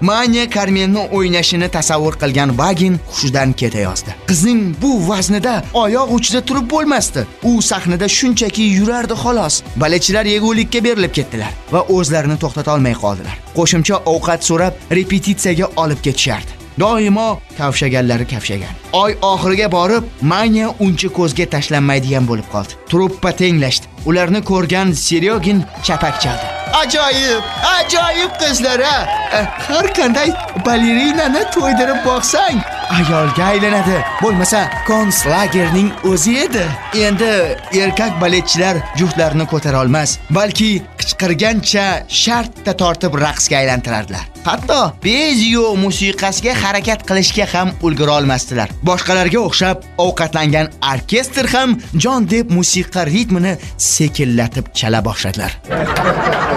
Manya Carmenni o'ynashini tasavvur qilgan Vagin hushidan ketayozdi. Qizning bu vaznida oyoq uchida turib bo'lmasdi. U sahnada shunchaki yurardi xolos. Baletchilar yegulikka berilib ketdilar va o'zlarini to'xtata olmay qoldilar. Qo'shimcha ovqat so'rab repetitsiyaga olib ketishardi. Doimo kavshaganlari kavshagan. Oy oxiriga borib, Manya uncha ko'zga tashlanmaydigan bo'lib qoldi. Truppa tenglashdi. Ularni ko'rgan Seryogin chapak chaldi. Ajoyib qizlar-a! Har qanday balerinani to'ydirib boqsang, ayolga aylanadi. Bo'lmasa, konslagerning o'zi edi. Endi erkak baletchilar juftlarini ko'tara olmas, balki qichqirgancha shartta tortib raqsga aylantirardilar. Hatto beziyo musiqasiga harakat qilishga ham ulgura olmasdilar. Boshqalarga o'xshab ovqatlangan orkestr ham jon deb musiqa ritmini sekinlatib chala boshladilar.